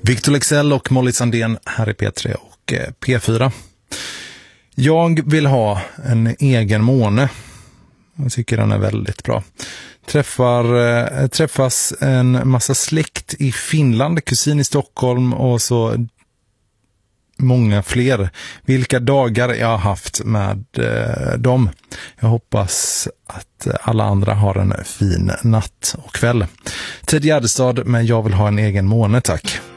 Victor Lexell och Molly Sandén här i P3 och P4. Jag vill ha en egen måne. Jag tycker den är väldigt bra. Träffas en massa släkt i Finland, kusin i Stockholm och så många fler. Vilka dagar jag har haft med dem. Jag hoppas att alla andra har en fin natt och kväll. Ted Gärdestad, men jag vill ha en egen måne, tack.